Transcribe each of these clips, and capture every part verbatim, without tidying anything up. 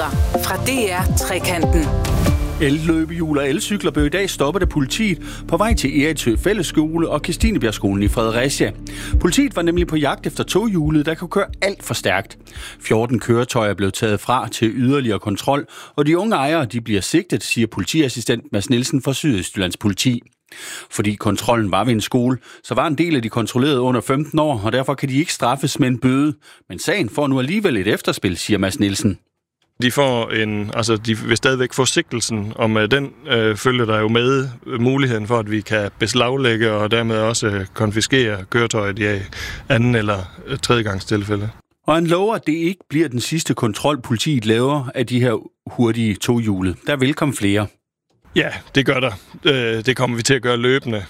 Nyheder fra D R Trekanten. El-løbehjul og elcykler blev i dag stoppet af politiet på vej til Eritø Fællesskole og Kristinebjergskolen i Fredericia. Politiet var nemlig på jagt efter toghjulet, der kunne køre alt for stærkt. fjorten køretøjer blev taget fra til yderligere kontrol, og de unge ejere de bliver sigtet, siger politiassistent Mads Nielsen fra Sydøstjyllands Politi. Fordi kontrollen var ved en skole, så var en del af de kontrollerede under femten år, og derfor kan de ikke straffes med en bøde. Men sagen får nu alligevel et efterspil, siger Mads Nielsen. De får en, altså de vil stadigvæk få sigtelsen, og med den øh, følger der jo med muligheden for, at vi kan beslaglægge og dermed også konfiskere køretøjet i anden eller tredje gangs tilfælde. Og han lover, at det ikke bliver den sidste kontrol, politiet laver af de her hurtige toghjulede. Der vil komme flere. Ja, det gør der. Det kommer vi til at gøre løbende.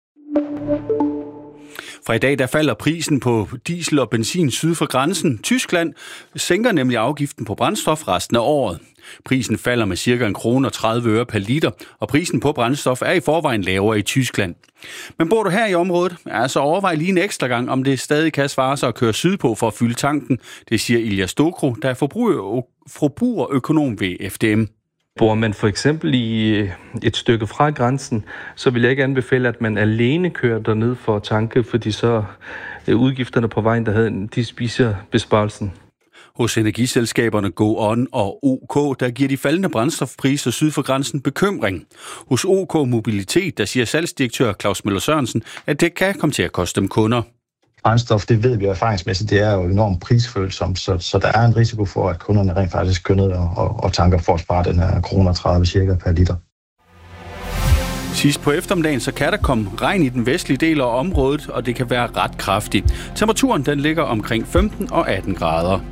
Fra i dag der falder prisen på diesel og benzin syd for grænsen. Tyskland sænker nemlig afgiften på brændstof resten af året. Prisen falder med cirka en krone og tredive øre per liter, og prisen på brændstof er i forvejen lavere i Tyskland. Men bor du her i området, ja, så overvej lige en ekstra gang, om det stadig kan svare sig at køre sydpå for at fylde tanken. Det siger Ilja Stokro, der er forbruger, forbrugerøkonom ved F D M. Bor man for eksempel i et stykke fra grænsen, så vil jeg ikke anbefale, at man alene kører derned for at tanke, fordi så udgifterne på vejen, der havde, de spiser besparelsen. Hos energiselskaberne GoOn og OK, der giver de faldende brændstofpriser syd for grænsen bekymring. Hos OK Mobilitet, der siger salgsdirektør Claus Møller Sørensen, at det kan komme til at koste dem kunder. Brændstof, det ved vi erfaringsmæssigt, det er jo enormt prisfølsomt, så, så der er en risiko for, at kunderne rent faktisk kører ned og, og, og tanker for at spare den her kroner tredive cirka per liter. Sidst på eftermiddagen, så kan der komme regn i den vestlige del af området, og det kan være ret kraftigt. Temperaturen den ligger omkring femten og atten grader.